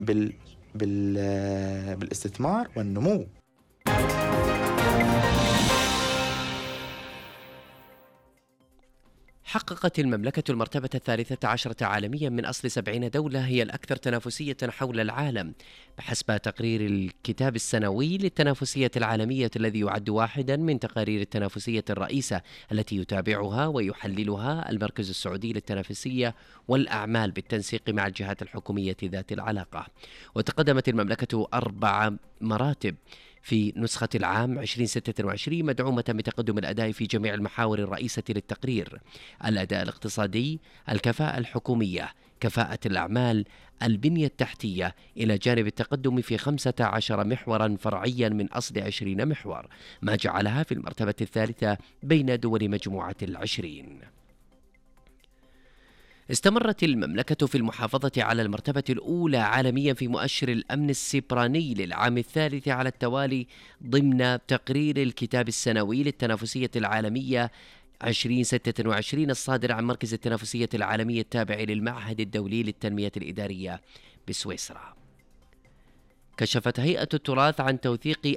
بال بال بالاستثمار والنمو. حققت المملكة المرتبة 13 عالميا من أصل 70 دولة هي الأكثر تنافسية حول العالم بحسب تقرير الكتاب السنوي للتنافسية العالمية، الذي يعد واحدا من تقارير التنافسية الرئيسة التي يتابعها ويحللها المركز السعودي للتنافسية والأعمال بالتنسيق مع الجهات الحكومية ذات العلاقة. وتقدمت المملكة 4 مراتب في نسخة العام 2026 مدعومة بتقدم الأداء في جميع المحاور الرئيسة للتقرير: الأداء الاقتصادي، الكفاءة الحكومية، كفاءة الأعمال، البنية التحتية، إلى جانب التقدم في 15 محورا فرعيا من أصل 20 محور، ما جعلها في المرتبة الثالثة بين دول مجموعة 20. استمرت المملكة في المحافظة على المرتبة الأولى عالميا في مؤشر الأمن السيبراني للعام الثالث على التوالي ضمن تقرير الكتاب السنوي للتنافسية العالمية 2026 الصادر عن مركز التنافسية العالمي التابع للمعهد الدولي للتنمية الإدارية بسويسرا. كشفت هيئة التراث عن توثيق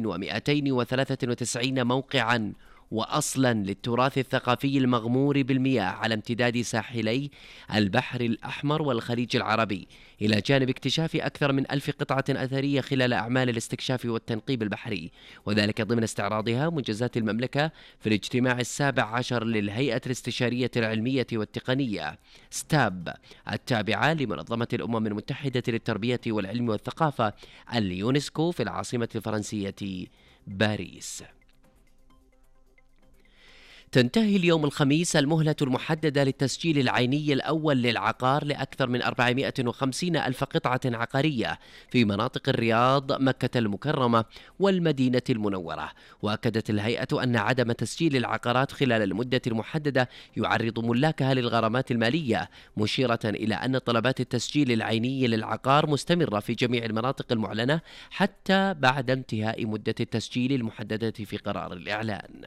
1293 موقعا وأصلا للتراث الثقافي المغمور بالمياه على امتداد ساحلي البحر الأحمر والخليج العربي، إلى جانب اكتشاف أكثر من 1000 قطعة أثرية خلال أعمال الاستكشاف والتنقيب البحري، وذلك ضمن استعراضها منجزات المملكة في الاجتماع 17 للهيئة الاستشارية العلمية والتقنية ستاب التابعة لمنظمة الأمم المتحدة للتربية والعلم والثقافة اليونسكو في العاصمة الفرنسية باريس. تنتهي اليوم الخميس المهلة المحددة للتسجيل العيني الأول للعقار لأكثر من 450 ألف قطعة عقارية في مناطق الرياض، مكة المكرمة والمدينة المنورة. وأكدت الهيئة أن عدم تسجيل العقارات خلال المدة المحددة يعرض ملاكها للغرامات المالية، مشيرة إلى أن طلبات التسجيل العيني للعقار مستمرة في جميع المناطق المعلنة حتى بعد انتهاء مدة التسجيل المحددة في قرار الإعلان.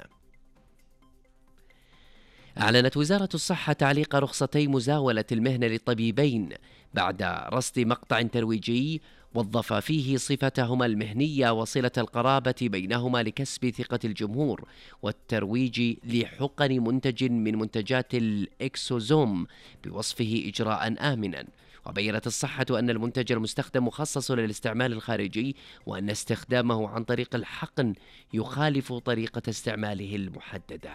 أعلنت وزارة الصحة تعليق رخصتي مزاولة المهنة للطبيبين بعد رصد مقطع ترويجي وظف فيه صفتهما المهنية وصلة القرابة بينهما لكسب ثقة الجمهور والترويج لحقن منتج من منتجات الإكسوزوم بوصفه إجراء آمنا. وبينت الصحة أن المنتج المستخدم مخصص للاستعمال الخارجي، وأن استخدامه عن طريق الحقن يخالف طريقة استعماله المحددة.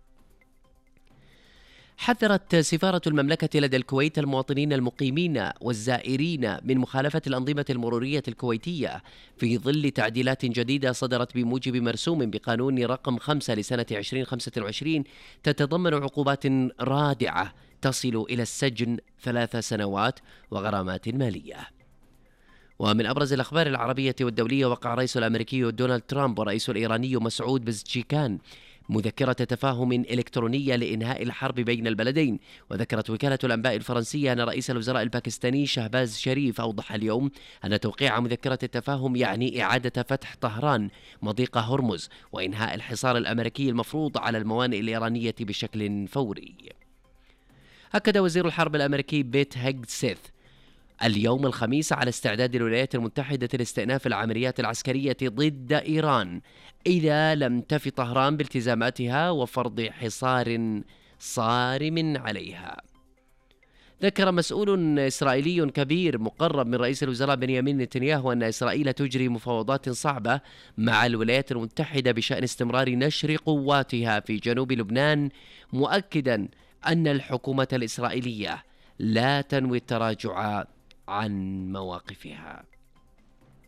حذرت سفارة المملكة لدى الكويت المواطنين المقيمين والزائرين من مخالفة الأنظمة المرورية الكويتية في ظل تعديلات جديدة صدرت بموجب مرسوم بقانون رقم 5 لسنة 2025 تتضمن عقوبات رادعة تصل إلى السجن 3 سنوات وغرامات مالية. ومن أبرز الأخبار العربية والدولية، وقع الرئيس الأمريكي دونالد ترامب والرئيس الإيراني مسعود بزشكيان مذكرة تفاهم إلكترونية لإنهاء الحرب بين البلدين. وذكرت وكالة الأنباء الفرنسية أن رئيس الوزراء الباكستاني شهباز شريف أوضح اليوم أن توقيع مذكرة التفاهم يعني إعادة فتح طهران مضيق هرمز وإنهاء الحصار الأمريكي المفروض على الموانئ الإيرانية بشكل فوري. أكد وزير الحرب الأمريكي بيت هيغسيث اليوم الخميس على استعداد الولايات المتحدة لاستئناف العمليات العسكرية ضد إيران إذا لم تف طهران بالتزاماتها وفرض حصار صارم عليها. ذكر مسؤول إسرائيلي كبير مقرب من رئيس الوزراء بنيامين نتنياهو أن إسرائيل تجري مفاوضات صعبة مع الولايات المتحدة بشأن استمرار نشر قواتها في جنوب لبنان، مؤكدا أن الحكومة الإسرائيلية لا تنوي التراجع عن مواقفها.